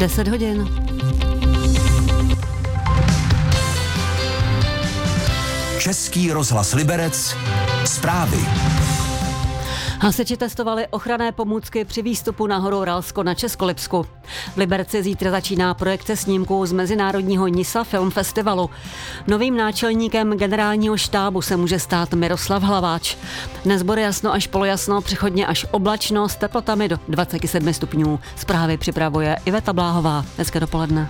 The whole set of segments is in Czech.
10 hodin. Český rozhlas Liberec. Zprávy. Hasiči testovali ochranné pomůcky při výstupu na horu Ralsko na Českolipsku. V Liberci zítra začíná projekce snímků z mezinárodního NISA Film Festivalu. Novým náčelníkem generálního štábu se může stát Miroslav Hlaváč. Dnes bude jasno až polojasno, přechodně až oblačno s teplotami do 27 stupňů. Zprávy připravuje Iveta Bláhová. Hezké dopoledne.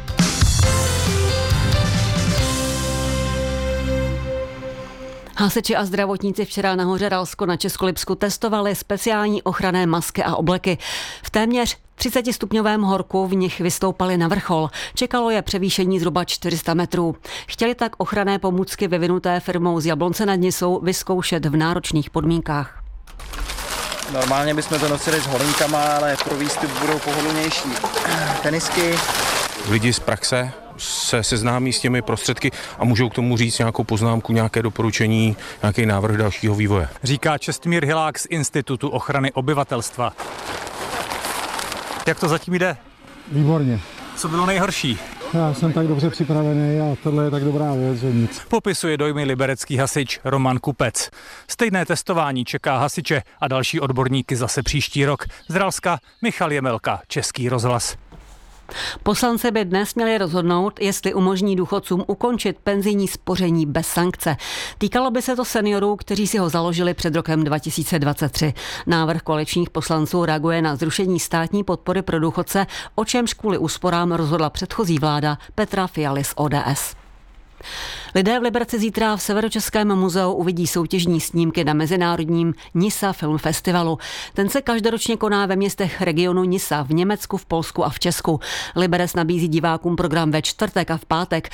Hasiči a zdravotníci včera na hoře Ralsko na Českolipsku testovali speciální ochranné masky a obleky. V téměř 30stupňovém horku v nich vystoupali na vrchol. Čekalo je převýšení zhruba 400 metrů. Chtěli tak ochranné pomůcky vyvinuté firmou z Jablonce nad Nisou vyzkoušet v náročných podmínkách. Normálně bychom to nosili s holinkama, ale pro výstup budou pohodlnější tenisky. Lidi z praxe se seznámí s těmi prostředky a můžou k tomu říct nějakou poznámku, nějaké doporučení, nějaký návrh dalšího vývoje. Říká Čestmír Hilák z Institutu ochrany obyvatelstva. Jak to zatím jde? Výborně. Co bylo nejhorší? Já jsem tak dobře připravený a tohle je tak dobrá věc, že nic. Popisuje dojmy liberecký hasič Roman Kupec. Stejné testování čeká hasiče a další odborníky zase příští rok. Z Ralska Michal Jemelka, Český rozhlas. Poslanci by dnes měli rozhodnout, jestli umožní důchodcům ukončit penzijní spoření bez sankce. Týkalo by se to seniorů, kteří si ho založili před rokem 2023. Návrh koaličních poslanců reaguje na zrušení státní podpory pro důchodce, o čemž kvůli úsporám rozhodla předchozí vláda Petra Fialy z ODS. Lidé v Liberci zítra v Severočeském muzeu uvidí soutěžní snímky na mezinárodním NISA Film Festivalu. Ten se každoročně koná ve městech regionu NISA v Německu, v Polsku a v Česku. Liberec nabízí divákům program ve čtvrtek a v pátek.